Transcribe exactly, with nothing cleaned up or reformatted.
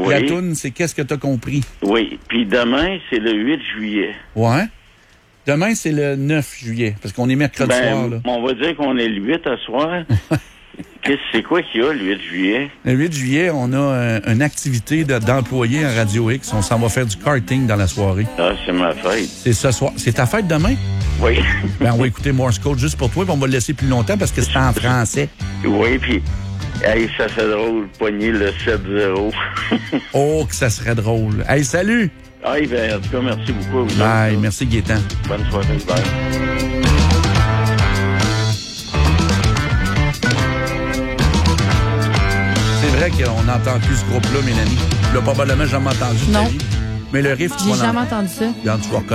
Oui. La toune, c'est Qu'est-ce que t'as compris? Oui. Puis demain, c'est le huit juillet. Ouais. Demain, c'est le neuf juillet, parce qu'on est mercredi Ben, soir, là. on va dire qu'on est le huit à soir. Qu'est-ce c'est quoi qu'il y a le huit juillet? Le huit juillet, on a euh, une activité de- d'employés à Radio X. On s'en va faire du karting dans la soirée. Ah, c'est ma fête. C'est ce soir. C'est ta fête demain? Oui. Ben, on va écouter Morse Code juste pour toi, puis on va le laisser plus longtemps parce que c'est en français. Oui, puis hey, ça fait drôle, pogner le sept zéro. Oh, que ça serait drôle. Hey, salut! Ah, ben, en tout cas, merci beaucoup à vous. Bye, autres. merci Gaétan. Bonne soirée, bye. C'est vrai qu'on n'entend plus ce groupe-là, Mélanie. Tu l'as probablement jamais entendu de ta Non. vie. Mais le riff, tu J'ai vas jamais l'entendre. entendu ça. Regarde, tu vas reconnaître.